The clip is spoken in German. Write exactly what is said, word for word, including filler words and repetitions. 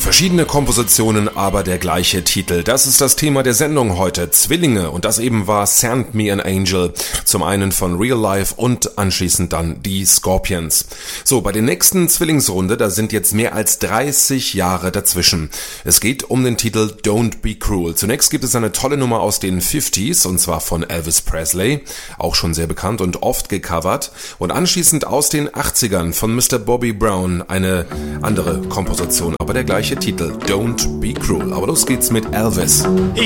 Verschiedene Kompositionen, aber der gleiche Titel. Das ist das Thema der Sendung heute. Zwillinge. Und das eben war Send Me an Angel. Zum einen von Real Life und anschließend dann die Scorpions. So, bei der nächsten Zwillingsrunde, da sind jetzt mehr als dreißig Jahre dazwischen. Es geht um den Titel Don't Be Cruel. Zunächst gibt es eine tolle Nummer aus den fünfziger und zwar von Elvis Presley. Auch schon sehr bekannt und oft gecovert. Und anschließend aus den achtzigern von Mister Bobby Brown eine andere Komposition, aber der gleiche Titel, Don't Be Cruel. Aber los geht's mit Elvis.